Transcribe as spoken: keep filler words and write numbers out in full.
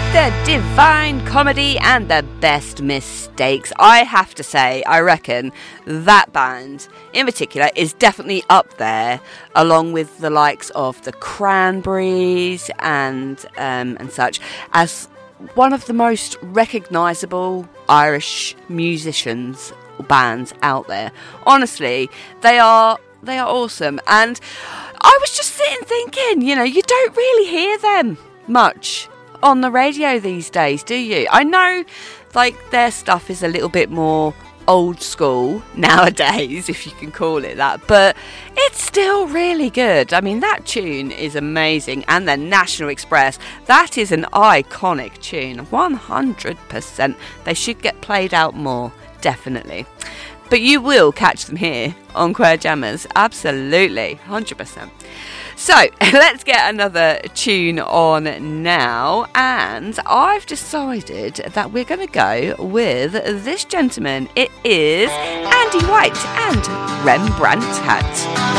The Divine Comedy and the Best Mistakes. I have to say, I reckon that band in particular is definitely up there, along with the likes of the Cranberries and um, and such, as one of the most recognisable Irish musicians or bands out there. Honestly, they are they are awesome, and I was just sitting thinking, you know, you don't really hear them much on the radio these days, do you? I know, like, their stuff is a little bit more old school nowadays, if you can call it that, but it's still really good. I mean, that tune is amazing, and the National Express, that is an iconic tune, one hundred percent. They should get played out more, definitely. But you will catch them here on Queer Jammers, absolutely, one hundred percent. So, let's get another tune on now, and I've decided that we're going to go with this gentleman. It is Andy White and Rembrandt Hat.